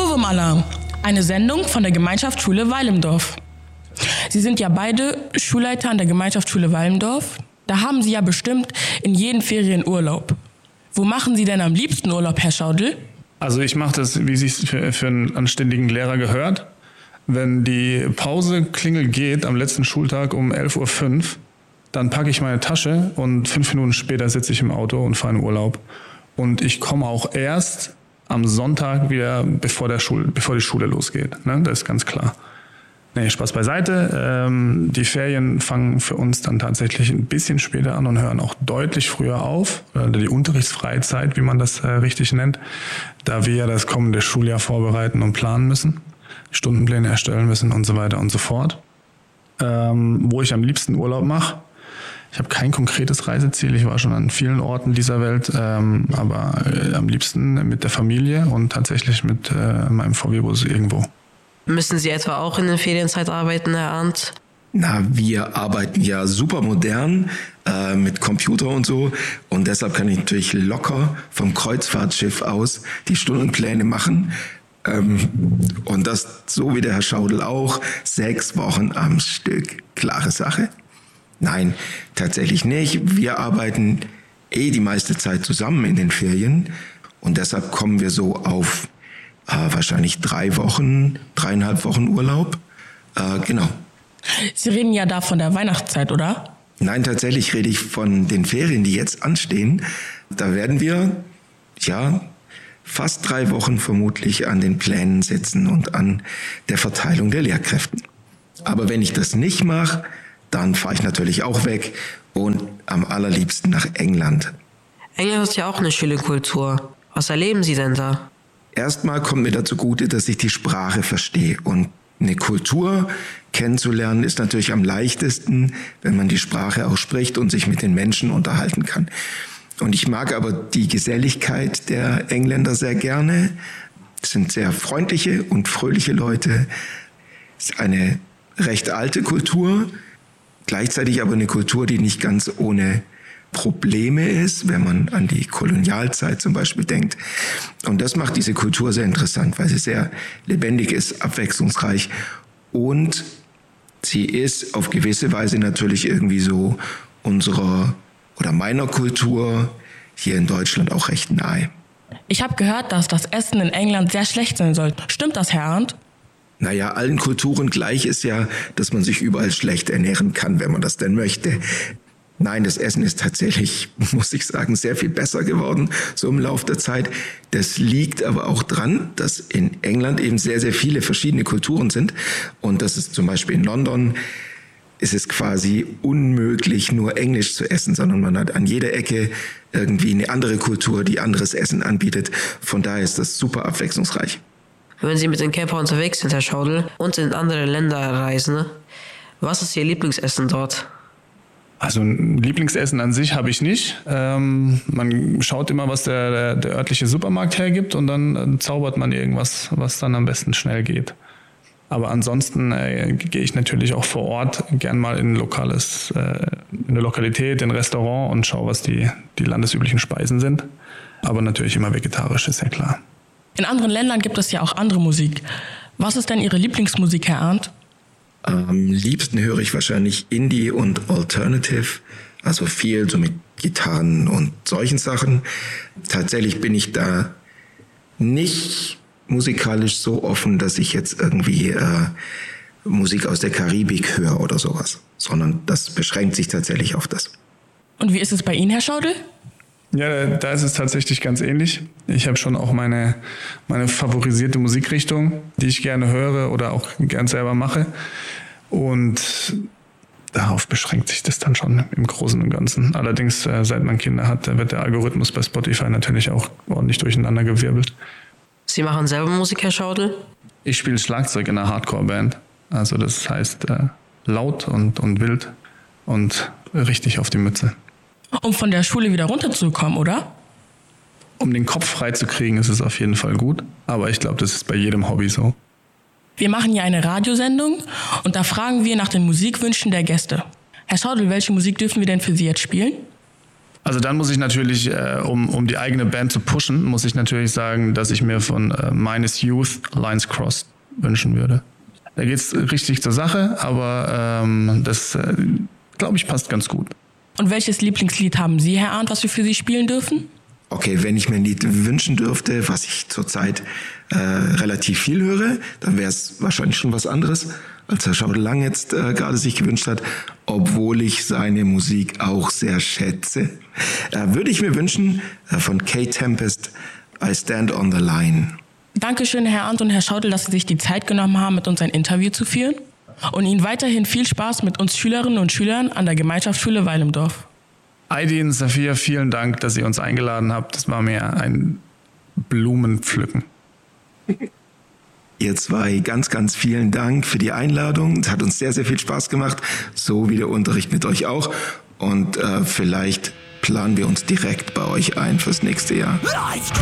Ohrwurm-Alarm, eine Sendung von der Gemeinschaftsschule Weilimdorf. Sie sind ja beide Schulleiter an der Gemeinschaftsschule Weilimdorf. Da haben Sie ja bestimmt in jeden Ferien Urlaub. Wo machen Sie denn am liebsten Urlaub, Herr Schaudel? Also ich mache das, wie es sich für einen anständigen Lehrer gehört. Wenn die Pauseklingel geht am letzten Schultag um 11.05 Uhr, dann packe ich meine Tasche und 5 Minuten später sitze ich im Auto und fahre in Urlaub. Und ich komme auch erst am Sonntag wieder, bevor die Schule losgeht. Ne? Das ist ganz klar. Nee, Spaß beiseite. Die Ferien fangen für uns dann tatsächlich ein bisschen später an und hören auch deutlich früher auf. Die Unterrichtsfreizeit, wie man das richtig nennt, da wir ja das kommende Schuljahr vorbereiten und planen müssen, Stundenpläne erstellen müssen und so weiter und so fort. Wo ich am liebsten Urlaub mache. Ich habe kein konkretes Reiseziel. Ich war schon an vielen Orten dieser Welt, aber am liebsten mit der Familie und tatsächlich mit meinem VW-Bus irgendwo. Müssen Sie etwa auch in der Ferienzeit arbeiten, Herr Arndt? Na, wir arbeiten ja super modern mit Computer und so. Und deshalb kann ich natürlich locker vom Kreuzfahrtschiff aus die Stundenpläne machen. Und das, so wie der Herr Schaudel auch, 6 Wochen am Stück. Klare Sache? Nein, tatsächlich nicht. Wir arbeiten die meiste Zeit zusammen in den Ferien. Und deshalb kommen wir so auf wahrscheinlich 3,5 Wochen Urlaub. Genau. Sie reden ja da von der Weihnachtszeit, oder? Nein, tatsächlich rede ich von den Ferien, die jetzt anstehen. Da werden wir, fast 3 Wochen vermutlich an den Plänen sitzen und an der Verteilung der Lehrkräften. Aber wenn ich das nicht mache, dann fahre ich natürlich auch weg und am allerliebsten nach England. England ist ja auch eine schöne Kultur. Was erleben Sie denn da? Erstmal kommt mir dazu zugute, dass ich die Sprache verstehe. Und eine Kultur kennenzulernen ist natürlich am leichtesten, wenn man die Sprache auch spricht und sich mit den Menschen unterhalten kann. Und ich mag aber die Geselligkeit der Engländer sehr gerne. Es sind sehr freundliche und fröhliche Leute. Es ist eine recht alte Kultur, gleichzeitig aber eine Kultur, die nicht ganz ohne Probleme ist, wenn man an die Kolonialzeit zum Beispiel denkt. Und das macht diese Kultur sehr interessant, weil sie sehr lebendig ist, abwechslungsreich und sie ist auf gewisse Weise natürlich irgendwie so unserer oder meiner Kultur hier in Deutschland auch recht nahe. Ich habe gehört, dass das Essen in England sehr schlecht sein soll. Stimmt das, Herr Arndt? Naja, allen Kulturen gleich ist ja, dass man sich überall schlecht ernähren kann, wenn man das denn möchte. Nein, das Essen ist tatsächlich, muss ich sagen, sehr viel besser geworden, so im Laufe der Zeit. Das liegt aber auch dran, dass in England eben sehr, sehr viele verschiedene Kulturen sind. Und das ist zum Beispiel in London, ist es quasi unmöglich, nur Englisch zu essen, sondern man hat an jeder Ecke irgendwie eine andere Kultur, die anderes Essen anbietet. Von daher ist das super abwechslungsreich. Wenn Sie mit dem Camper unterwegs sind, Herr Schaudel, und in andere Länder reisen, was ist Ihr Lieblingsessen dort? Also ein Lieblingsessen an sich habe ich nicht. Man schaut immer, was der örtliche Supermarkt hergibt und dann zaubert man irgendwas, was dann am besten schnell geht. Aber ansonsten gehe ich natürlich auch vor Ort gern mal in eine Lokalität, in ein Restaurant und schaue, was die landesüblichen Speisen sind. Aber natürlich immer vegetarisch, ist ja klar. In anderen Ländern gibt es ja auch andere Musik. Was ist denn Ihre Lieblingsmusik, Herr Arndt? Am liebsten höre ich wahrscheinlich Indie und Alternative, also viel so mit Gitarren und solchen Sachen. Tatsächlich bin ich da nicht musikalisch so offen, dass ich jetzt irgendwie Musik aus der Karibik höre oder sowas, sondern das beschränkt sich tatsächlich auf das. Und wie ist es bei Ihnen, Herr Schaudel? Ja, da ist es tatsächlich ganz ähnlich. Ich habe schon auch meine favorisierte Musikrichtung, die ich gerne höre oder auch gern selber mache. Und darauf beschränkt sich das dann schon im Großen und Ganzen. Allerdings, seit man Kinder hat, wird der Algorithmus bei Spotify natürlich auch ordentlich durcheinandergewirbelt. Sie machen selber Musik, Herr Schaudel? Ich spiele Schlagzeug in einer Hardcore-Band. Also das heißt laut und wild und richtig auf die Mütze. Um von der Schule wieder runterzukommen, oder? Um den Kopf frei zu kriegen, ist es auf jeden Fall gut. Aber ich glaube, das ist bei jedem Hobby so. Wir machen ja eine Radiosendung und da fragen wir nach den Musikwünschen der Gäste. Herr Schaudel, welche Musik dürfen wir denn für Sie jetzt spielen? Also dann muss ich natürlich, um die eigene Band zu pushen, muss ich natürlich sagen, dass ich mir von Minus Youth Lines Crossed wünschen würde. Da geht es richtig zur Sache, aber das, glaube ich, passt ganz gut. Und welches Lieblingslied haben Sie, Herr Arndt, was wir für Sie spielen dürfen? Okay, wenn ich mir ein Lied wünschen dürfte, was ich zurzeit relativ viel höre, dann wäre es wahrscheinlich schon was anderes, als Herr Schaudelang jetzt gerade sich gewünscht hat, obwohl ich seine Musik auch sehr schätze. Würde ich mir wünschen von Kate Tempest, I Stand on the Line. Dankeschön, Herr Arndt und Herr Schaudel, dass Sie sich die Zeit genommen haben, mit uns ein Interview zu führen. Und Ihnen weiterhin viel Spaß mit uns Schülerinnen und Schülern an der Gemeinschaftsschule Weil im Dorf. Aydin, Safia, vielen Dank, dass ihr uns eingeladen habt. Das war mir ein Blumenpflücken. Ihr zwei, ganz, ganz vielen Dank für die Einladung. Es hat uns sehr, sehr viel Spaß gemacht, so wie der Unterricht mit euch auch. Und vielleicht planen wir uns direkt bei euch ein fürs nächste Jahr.